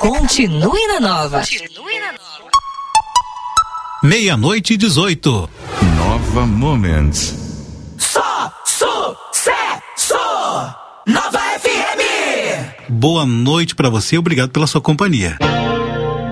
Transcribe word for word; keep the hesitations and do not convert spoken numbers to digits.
Continue na Nova. Continue na Nova. Meia-noite e dezoito. Nova Moments. Só sucesso! Nova F M! Boa noite pra você, obrigado pela sua companhia.